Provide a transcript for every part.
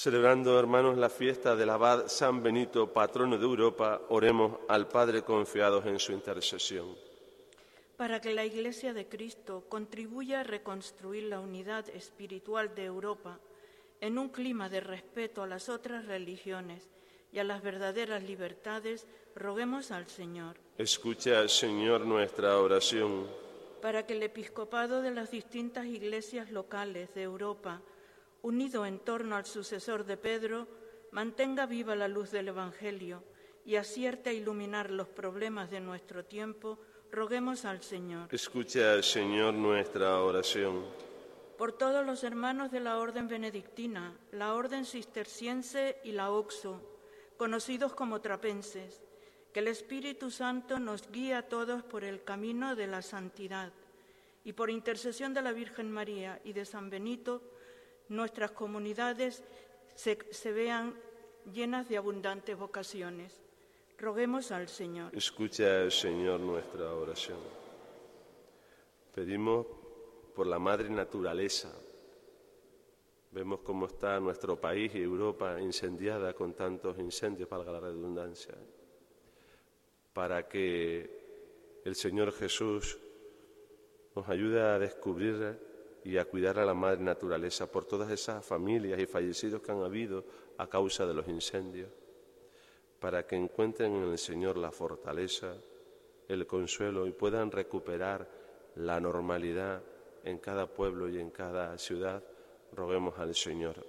Celebrando, hermanos, la fiesta del abad San Benito, patrono de Europa, oremos al Padre confiados en su intercesión. Para que la Iglesia de Cristo contribuya a reconstruir la unidad espiritual de Europa en un clima de respeto a las otras religiones y a las verdaderas libertades, roguemos al Señor. Escucha, Señor, nuestra oración. Para que el episcopado de las distintas iglesias locales de Europa, unido en torno al sucesor de Pedro, mantenga viva la luz del Evangelio y acierte a iluminar los problemas de nuestro tiempo, roguemos al Señor. Escucha, Señor, nuestra oración. Por todos los hermanos de la Orden Benedictina, la Orden Cisterciense y la Oxo, conocidos como trapenses, que el Espíritu Santo nos guíe a todos por el camino de la santidad y por intercesión de la Virgen María y de San Benito, nuestras comunidades se vean llenas de abundantes vocaciones. Roguemos al Señor. Escucha, Señor, nuestra oración. Pedimos por la madre naturaleza. Vemos cómo está nuestro país y Europa incendiada con tantos incendios, valga la redundancia, para que el Señor Jesús nos ayude a descubrir y a cuidar a la madre naturaleza por todas esas familias y fallecidos que han habido a causa de los incendios, para que encuentren en el Señor la fortaleza, el consuelo y puedan recuperar la normalidad en cada pueblo y en cada ciudad. Roguemos al Señor.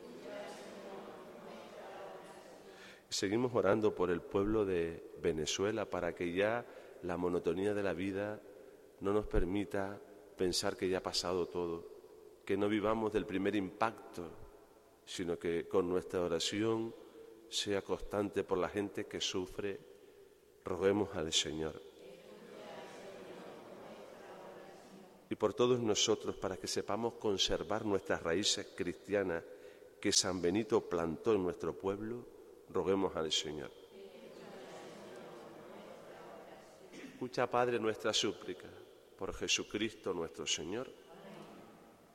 Seguimos orando por el pueblo de Venezuela para que ya la monotonía de la vida no nos permita pensar que ya ha pasado todo, que no vivamos del primer impacto, sino que con nuestra oración sea constante por la gente que sufre. Roguemos al Señor. Y por todos nosotros, para que sepamos conservar nuestras raíces cristianas que San Benito plantó en nuestro pueblo, roguemos al Señor. Escucha, Padre, nuestra súplica por Jesucristo nuestro Señor.